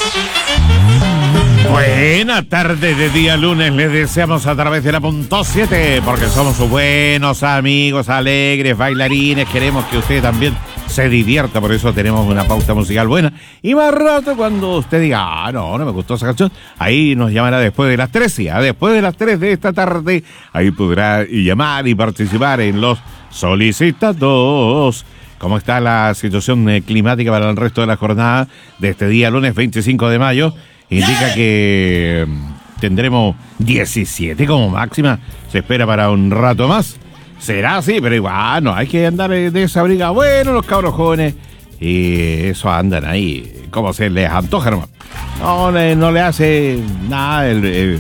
Buena tarde de día lunes, les deseamos a través de la punto 7, porque somos buenos amigos, alegres, bailarines, queremos que usted también se divierta, por eso tenemos una pauta musical buena. Y más rato cuando usted diga, no me gustó esa canción, ahí nos llamará después de las 3, sí, después de las 3 de esta tarde, ahí podrá llamar y participar en los solicitados. ¿Cómo está la situación climática para el resto de la jornada de este día lunes 25 de mayo? Indica que tendremos 17 como máxima. Se espera para un rato más. Será así, pero igual no hay que andar desabrigados. Bueno, los cabros jóvenes y eso andan ahí como se les antoja nomás. No le hace nada el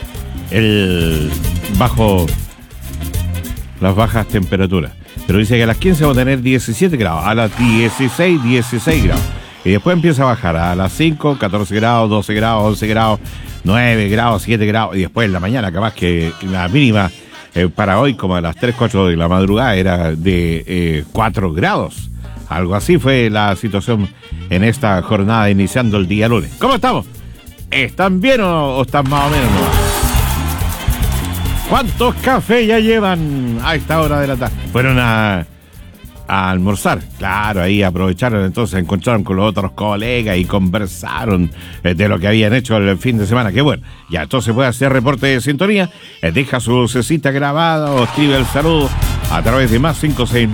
bajo las bajas temperaturas. Pero dice que a las 15 vamos a tener 17 grados, a las 16 grados. Y después empieza a bajar a las 5, 14 grados, 12 grados, 11 grados, 9 grados, 7 grados. Y después en la mañana, capaz que la mínima para hoy, como a las 3, 4 de la madrugada, era de 4 grados. Algo así fue la situación en esta jornada iniciando el día lunes. ¿Cómo estamos? ¿Están bien o están más o menos? ¿Cuántos cafés ya llevan a esta hora de la tarde? Fueron a almorzar, claro, ahí aprovecharon, entonces se encontraron con los otros colegas y conversaron de lo que habían hecho el fin de semana. Qué bueno, ya entonces puede hacer reporte de sintonía, deja su cecita grabada o escribe el saludo a través de más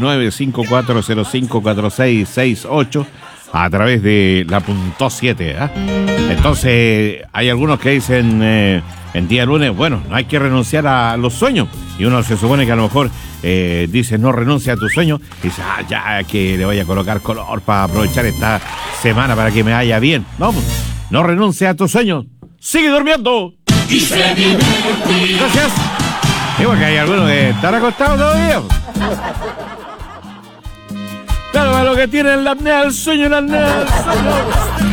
569-5405-4668 a través de la punto 7, Entonces hay algunos que dicen en día lunes, bueno, no hay que renunciar a los sueños, y uno se supone que a lo mejor dice no renuncia a tu sueño, y dice ya que le voy a colocar color para aprovechar esta semana para que me vaya bien. No renuncie a tu sueño, sigue durmiendo y se divierte. Gracias. Igual que hay algunos que están acostados todavía. Claro, a lo que tienen la apnea del sueño,